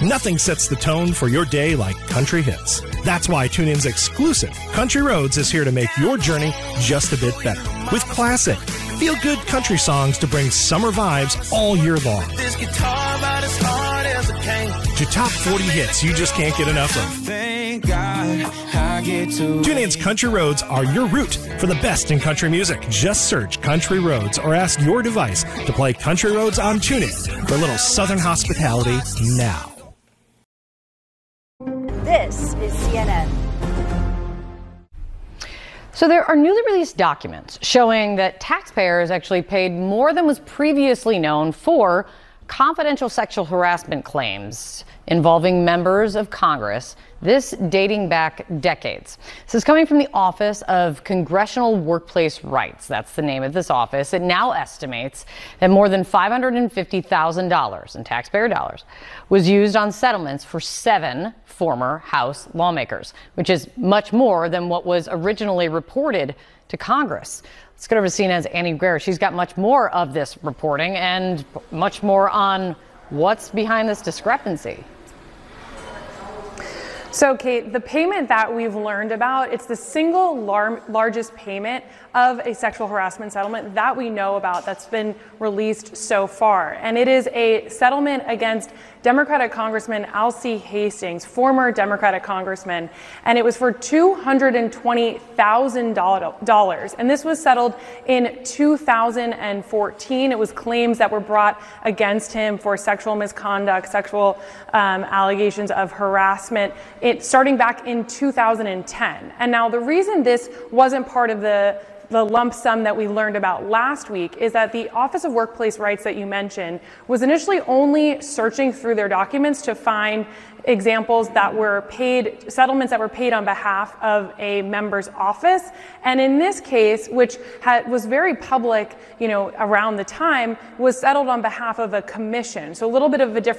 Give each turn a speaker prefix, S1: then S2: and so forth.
S1: Nothing sets the tone for your day like country hits. That's why TuneIn's exclusive Country Roads is here to make your journey just a bit better. With classic, feel-good country songs to bring summer vibes all year long.
S2: This guitar about as hard as a cane.
S1: To top 40 hits you just can't get enough of.
S2: Thank God I get to.
S1: TuneIn's Country Roads are your route for the best in country music. Just search Country Roads or ask your device to play Country Roads on TuneIn for a little Southern hospitality now.
S3: This is CNN.
S4: So there are newly released documents showing that taxpayers actually paid more than was previously known for confidential sexual harassment claims involving members of Congress, this dating back decades. This is coming from the Office of Congressional Workplace Rights. That's the name of this office. It now estimates that more than $550,000 in taxpayer dollars was used on settlements for 7 former House lawmakers, which is much more than what was originally reported to Congress. Let's get over to CNN's Annie Guerra. She's got much more of this reporting and much more on what's behind this discrepancy.
S5: So, Kate, the payment that we've learned about, it's the single largest payment of a sexual harassment settlement that we know about that's been released so far. And it is a settlement against Democratic Congressman Alcee Hastings, former Democratic congressman, and it was for $220,000. And this was settled in 2014. It was claims that were brought against him for sexual misconduct, sexual allegations of harassment, starting back in 2010. And now the reason this wasn't part of the lump sum that we learned about last week is that the Office of Workplace Rights that you mentioned was initially only searching through their documents to find examples that were paid, settlements that were paid on behalf of a member's office. And in this case, which was very public, around the time, was settled on behalf of a commission. So a little bit of a different